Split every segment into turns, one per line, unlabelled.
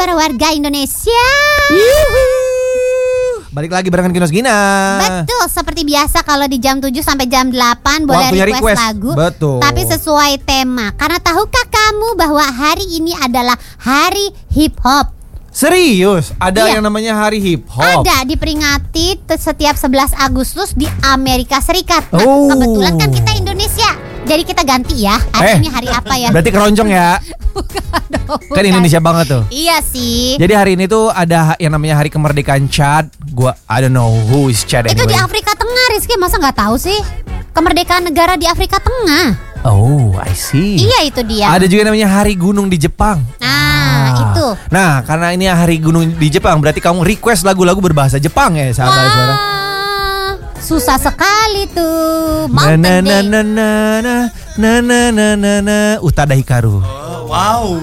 para warga Indonesia.
Balik lagi barengan Kinos Gina.
Betul, seperti biasa kalau di jam 7 sampai jam 8 boleh request lagu.
Betul.
Tapi sesuai tema. Karena tahukah kamu bahwa hari ini adalah hari hip hop?
Serius? Ada yang namanya hari hip hop?
Ada, diperingati setiap 11 Agustus di Amerika Serikat. Nah, kebetulan kan kita Indonesia. Jadi kita ganti ya. Hari ini hari apa ya?
Berarti keroncong ya? Kan Indonesia banget tuh.
Iya sih.
Jadi hari ini tuh ada yang namanya Hari Kemerdekaan Chad. I don't know who is Chad anyway.
Itu di Afrika Tengah, Rizky. Masa gak tahu sih? Kemerdekaan negara di Afrika Tengah.
Oh, I see.
Iya, itu dia.
Ada juga namanya Hari Gunung di Jepang.
Itu.
Nah, karena ini Hari Gunung di Jepang, berarti kamu request lagu-lagu berbahasa Jepang ya, sahabat suara.
Susah sekali tuh.
Utada Hikaru.
Wow.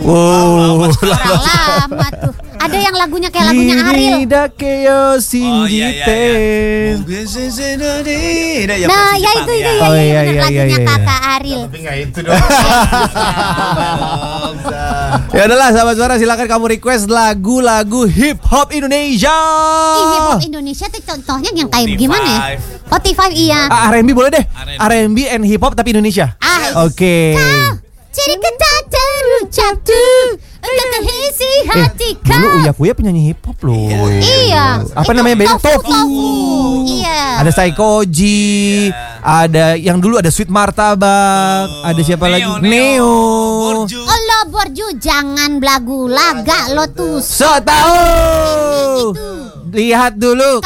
Lama tuh. Ada yang lagunya kayak lagunya Ariel. Nah, ya itu lagunya Kakak Ariel.
Tapi nggak itu dong.
Ya udahlah, sahabat suara, silakan kamu request lagu-lagu hip hop Indonesia.
Hip hop Indonesia tuh contohnya yang kayak gimana ya? T5 iya.
R&B boleh deh. R&B and hip hop tapi Indonesia. Oke.
Jadi kita terucap tuh untuk mengisi hati kau.
Dulu Uya Kuya penyanyi hip hop loh.
Iya.
Apa namanya bandnya? Tofu.
Iya.
Ada Saikoji. Ada yang dulu ada Sweet Martabak. Ada siapa lagi? Neo.
Allah Borju, jangan belagu laga lo tuh.
So tahu. Lihat dulu.